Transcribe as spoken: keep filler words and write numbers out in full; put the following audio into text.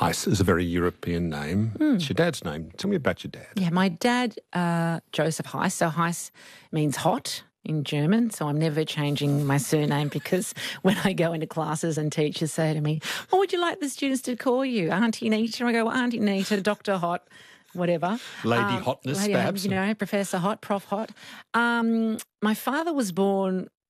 Heiss is a very European name. Mm. It's your dad's name. Tell me about your dad. Yeah, my dad, uh, Joseph Heiss. So Heiss means hot in German, so I'm never changing my surname because when I go into classes and teachers say to me, what would you like the students to call you? Auntie Nita? I go, well, Auntie Nita, Doctor Hot, whatever. Lady um, Hotness, lady, perhaps? You know, Professor Hot, Prof Hot. Um, my father was born